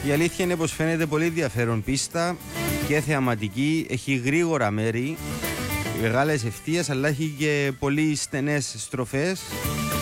Η αλήθεια είναι πως φαίνεται πολύ ενδιαφέρον πίστα και θεαματική, έχει γρήγορα μέρη, μεγάλες ευθείες, αλλά έχει και πολύ στενές στροφές